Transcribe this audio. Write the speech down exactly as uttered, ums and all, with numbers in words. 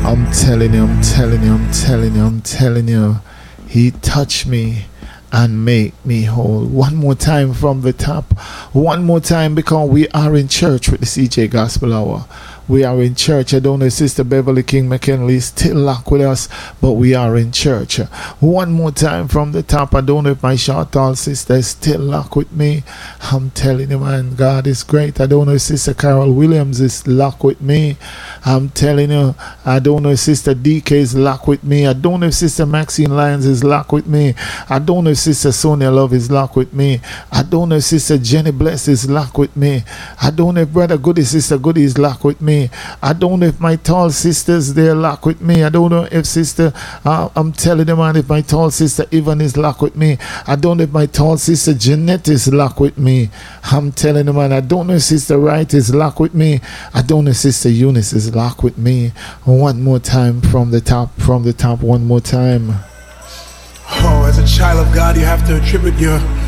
I'm telling you, I'm telling you, I'm telling you, I'm telling you. He touched me and make me whole. One more time from the top. One more time, because we are in church with the C J Gospel Hour. We are in church. I don't know if Sister Beverly King McKinley is still locked with us, but we are in church. One more time from the top. I don't know if my short tall sister is still locked with me. I'm telling you, man, God is great. I don't know if Sister Carol Williams is locked with me. I'm telling you, I don't know if Sister D K is locked with me. I don't know if Sister Maxine Lyons is locked with me. I don't know if Sister Sonia Love is locked with me. I don't know if Sister Jenny Bless is locked with me. I don't know if Brother Goody, Sister Goody is locked with me. I don't know if my tall sisters they're locked with me. I don't know if sister uh, I'm telling them, man, if my tall sister Yvonne is locked with me. I don't know if my tall sister Jeanette is locked with me. I'm telling them, man, I don't know if Sister Wright is locked with me. I don't know if Sister Eunice is locked with me. One more time from the top, from the top, one more time. Oh, as a child of God, you have to attribute your